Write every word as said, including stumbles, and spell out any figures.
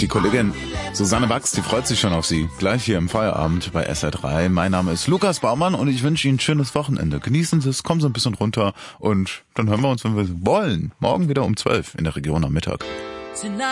Die Kollegin Susanne Wachs, die freut sich schon auf Sie. Gleich hier im Feierabend bei S R drei. Mein Name ist Lukas Baumann und ich wünsche Ihnen ein schönes Wochenende. Genießen Sie es, kommen Sie ein bisschen runter und dann hören wir uns, wenn wir wollen, morgen wieder um zwölf in der Region am Mittag.